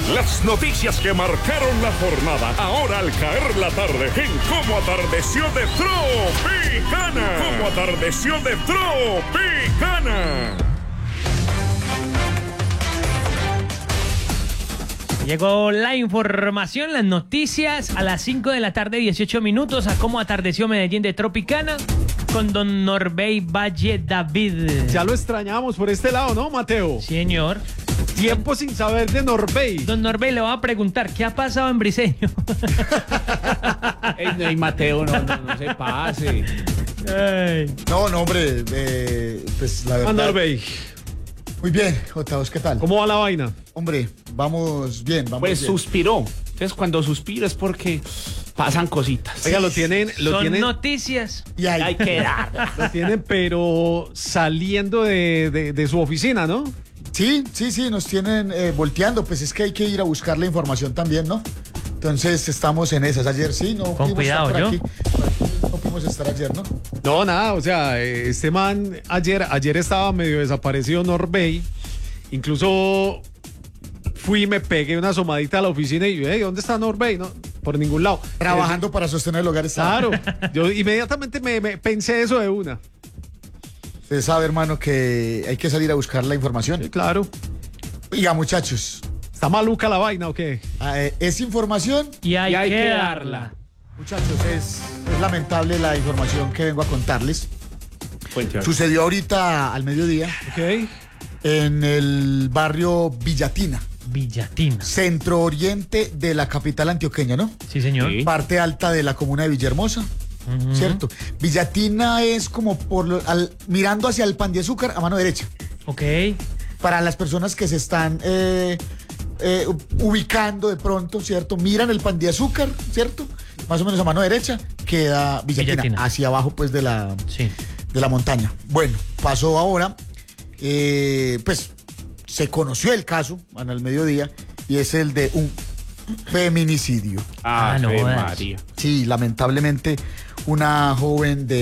Las noticias que marcaron la jornada, ahora al caer la tarde, en Cómo Atardeció de Tropicana. Cómo Atardeció de Tropicana. Llegó la información, las noticias a las 5 de la tarde, 18 minutos, a Cómo Atardeció Medellín de Tropicana, con don Norbey Valle David. Ya lo extrañamos por este lado, ¿no, Mateo? Señor. Tiempo sin saber de Norbey. Don Norbey, le voy a preguntar, ¿qué ha pasado en Briseño? Ey, Mateo, no se pase. Ay. No, hombre, pues la verdad. Norbey, Muy bien, J2, ¿qué tal? ¿cómo va la vaina? Hombre, vamos bien, vamos Pues bien. suspiró. Entonces, cuando suspiro es porque pasan cositas. Oiga, lo tienen, Son noticias. Y ahí, Hay que dar. lo tienen, pero saliendo de su oficina, ¿no? Sí, nos tienen volteando, pues es que hay que ir a buscar la información también, ¿no? Entonces estamos en esas. Ayer sí, no Con pudimos cuidado, estar por ¿yo? aquí. No pudimos estar ayer, ¿no? No, nada, o sea, este man ayer estaba medio desaparecido Norbey. Incluso fui y me pegué una asomadita a la oficina y yo, ¿dónde está Norbey? No, por ningún lado. Trabajando para sostener el hogar. Claro, yo inmediatamente me pensé eso de una. Usted sabe, hermano, que hay que salir a buscar la información. Sí, claro. Oiga, muchachos, ¿Está maluca la vaina o qué? es información. Y hay hay que que darla. Muchachos, es lamentable la información que vengo a contarles. Cuéntame. Sucedió ahorita al mediodía Ok. en el barrio Villatina, Villatina. centro oriente de la capital antioqueña, ¿no? Sí, señor. Sí. Parte alta de la comuna de Villahermosa, ¿cierto? Villatina es como mirando hacia el Pan de Azúcar a mano derecha. Ok. Para las personas que se están ubicando de pronto, ¿cierto? Miran el Pan de Azúcar, ¿cierto? Más o menos a mano derecha queda Villatina. Hacia abajo pues de la Sí. montaña. Bueno, pasó ahora, pues se conoció el caso en el mediodía y es el de un feminicidio. Ah, no Ave jodas. María. Sí, lamentablemente una joven de